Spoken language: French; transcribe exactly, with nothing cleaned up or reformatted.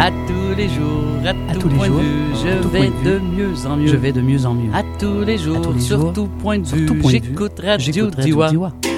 À tous les jours, à, À tout tous les point jours, de vue, je à tout vais point de de vue, mieux en mieux. Je vais de mieux en mieux. À tous les jours, tous les sur jours, tout point de sur vue, tout point de vue, j'écoute Radio J'écoute Radio Diwa. Diwa.